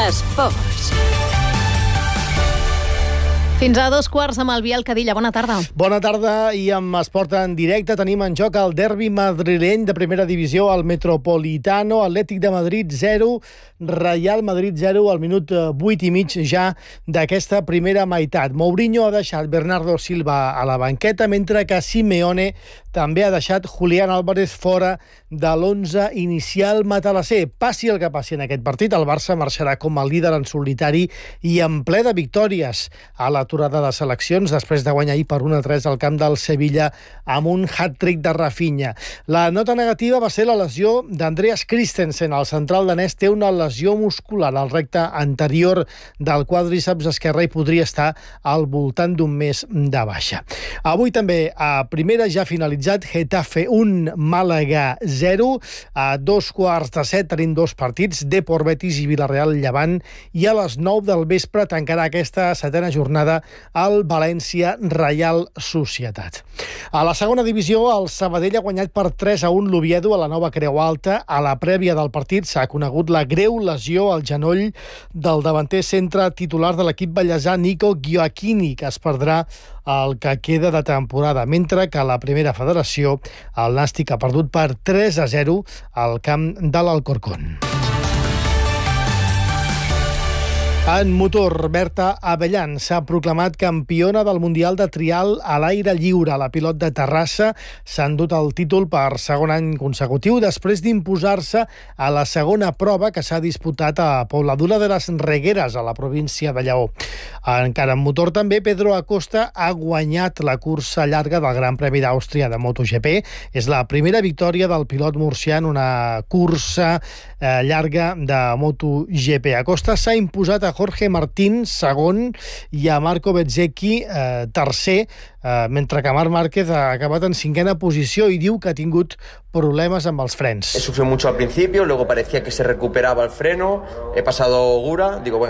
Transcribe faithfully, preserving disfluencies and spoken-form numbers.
Esports. Fins a dos quarts amb el Biel Cadilla. Bona tarda. Bona tarda, i amb esport en directe tenim en joc el derbi madrileny de primera divisió al Metropolitano. Atlètic de Madrid zero, Real Madrid zero al minut vuit i mig ja d'aquesta primera meitat. Mourinho ha deixat Bernardo Silva a la banqueta, mentre que Simeone també ha deixat Julián Álvarez fora de l'onze inicial matalasser. Passi el que passi en aquest partit, el Barça marxarà com a líder en solitari i en ple de victòries a l'aturada de seleccions, després de guanyar ahir per un a tres al camp del Sevilla amb un hat-trick de Rafinha. La nota negativa va ser la lesió d'Andreas Christensen. El central danès té una lesió muscular al recte anterior del quàdriceps esquerre i podria estar al voltant d'un mes de baixa. Avui també a primera ja finalitzat Getafe un, Màlaga zero. A dos quarts de set tenim dos partits, Depor Betis i Villarreal Llevant, i a les nou del vespre tancarà aquesta setena jornada al València Reial Societat. A la segona divisió, el Sabadell ha guanyat per tres a un l'Oviedo a la Nova Creu Alta. A la prèvia del partit s'ha conegut la greu lesió al genoll del davanter centre titular de l'equip ballesà Nico Gioacchini, que es perdrà el que queda de temporada, mentre que a la primera federació el Nàstic ha perdut per tres a zero al camp de l'Alcorcón. En motor, Berta Abellán s'ha proclamat campiona del Mundial de Trial a l'aire lliure. La pilot de Terrassa s'ha endut el títol per segon any consecutiu després d'imposar-se a la segona prova que s'ha disputat a Pobladura de les Regueres, a la província de Lleó. Encara en motor també, Pedro Acosta ha guanyat la cursa llarga del Gran Premi d'Àustria de MotoGP. És la primera victòria del pilot murcià en una cursa eh, llarga de MotoGP. Acosta s'ha imposat a Jorge Martín, segon, i a Marco Bezzecchi, eh, tercer, eh, mentre que Marc Márquez ha acabat en cinquena posició i diu que ha tingut problemes amb els frens. He sufrido mucho al principio, luego parecía que se recuperaba el freno, he pasado Gura, digo, bueno,